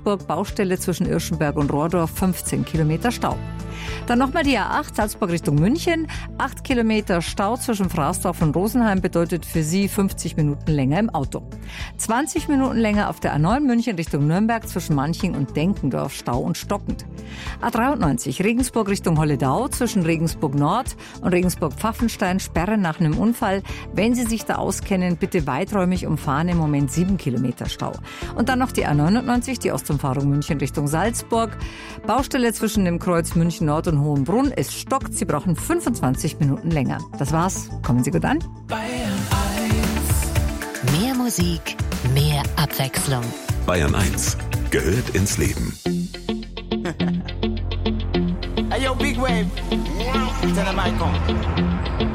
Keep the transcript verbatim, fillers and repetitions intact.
Regensburg, Baustelle zwischen Irschenberg und Rohrdorf, fünfzehn Kilometer Stau. Dann nochmal die A acht, Salzburg Richtung München. acht Kilometer Stau zwischen Fraßdorf und Rosenheim bedeutet für Sie fünfzig Minuten länger im Auto. zwanzig Minuten länger auf der A neun München Richtung Nürnberg zwischen Manching und Denkendorf, Stau und stockend. A dreiundneunzig, Regensburg Richtung Holledau zwischen Regensburg Nord und Regensburg-Pfaffenstein, Sperre nach einem Unfall. Wenn Sie sich da auskennen, bitte weiträumig umfahren, im Moment sieben Kilometer Stau. Und dann noch die A neunundneunzig, die Ostumfahrung München Richtung Salzburg. Baustelle zwischen dem Kreuz München Nord und Hohenbrunn. Es stockt, Sie brauchen fünfundzwanzig Minuten länger. Das war's. Kommen Sie gut an. Bayern eins. Mehr Musik, mehr Abwechslung. Bayern eins gehört ins Leben. Hey yo, Big Wave. Tell them I come.